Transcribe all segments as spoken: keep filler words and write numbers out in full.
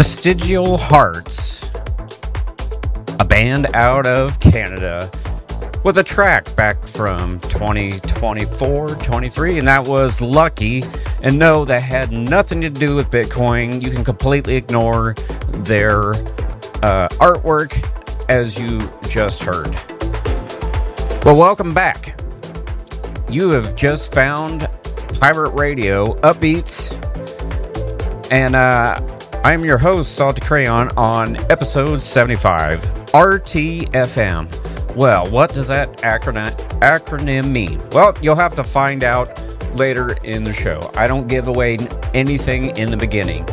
Vestigial Hearts, a band out of Canada with a track back from twenty twenty-four twenty-three, and that was Lucky. And no, that had nothing to do with Bitcoin. You can completely ignore their uh, artwork, as you just heard. Well, welcome back. You have just found Pirate Radio Upbeats, and uh, I'm your host, Salty Crayon, on episode seventy-five, R T F M. Well, what does that acronym, acronym mean? Well, you'll have to find out later in the show. I don't give away anything in the beginning.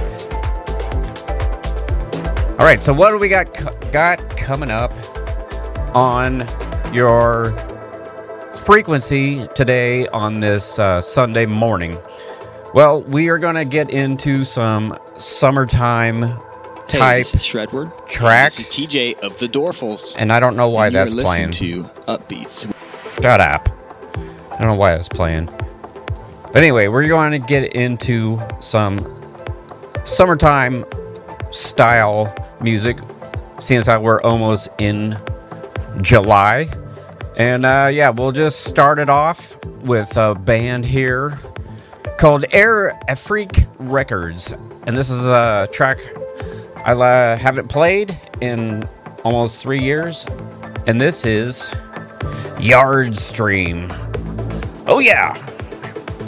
All right, so what do we got got coming up on your frequency today on this uh, Sunday morning? Well, we are going to get into some summertime Hey, type this is Shredward. tracks. This is T J of the Dorfles. And I don't know why and that's you're playing. listening to Upbeats. Shut up. I don't know why that's playing. But anyway, we're going to get into some summertime style music, since we're almost in July. And uh, yeah, we'll just start it off with a band here called Air Freak Records. And this is a track I uh, haven't played in almost three years. And this is Yard Stream. Oh yeah!